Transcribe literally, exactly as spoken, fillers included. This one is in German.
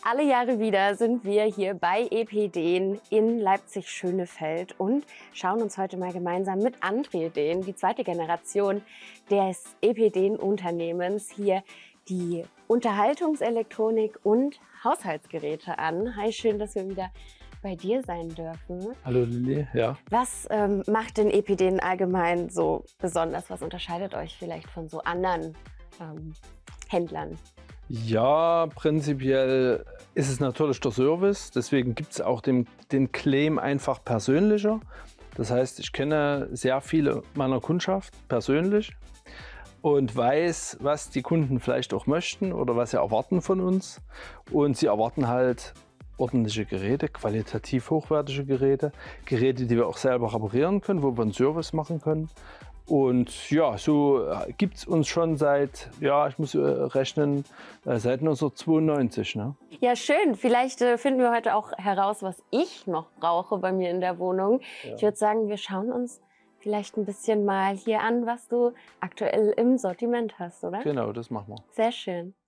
Alle Jahre wieder sind wir hier bei E P Dehn in Leipzig-Schönefeld und schauen uns heute mal gemeinsam mit André Dehn, die zweite Generation des E P Dehn-Unternehmens, hier die Unterhaltungselektronik und Haushaltsgeräte an. Hi, schön, dass wir wieder bei dir sein dürfen. Hallo Lilly, ja. Was ähm, macht denn E P Dehn allgemein so besonders? Was unterscheidet euch vielleicht von so anderen ähm, Händlern? Ja, prinzipiell ist es natürlich der Service, deswegen gibt es auch den, den Claim einfach persönlicher. Das heißt, ich kenne sehr viele meiner Kundschaft persönlich und weiß, was die Kunden vielleicht auch möchten oder was sie erwarten von uns. Und sie erwarten halt ordentliche Geräte, qualitativ hochwertige Geräte, Geräte, die wir auch selber reparieren können, wo wir einen Service machen können. Und ja, so gibt es uns schon seit, ja, ich muss äh, rechnen, äh, seit neunzehnhundertzweiundneunzig. Ne? Ja, schön. Vielleicht äh, finden wir heute auch heraus, was ich noch brauche bei mir in der Wohnung. Ja. Ich würde sagen, wir schauen uns vielleicht ein bisschen mal hier an, was du aktuell im Sortiment hast, oder? Genau, das machen wir. Sehr schön.